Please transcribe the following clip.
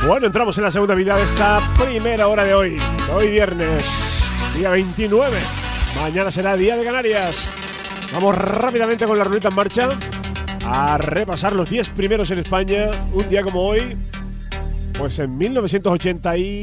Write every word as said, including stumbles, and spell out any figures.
Bueno, entramos en la segunda mitad de esta primera hora de hoy. Hoy viernes, día veintinueve. Mañana será día de Canarias. Vamos rápidamente con la ruleta en marcha a repasar los diez primeros en España. Un día como hoy, pues en mil novecientos ochenta y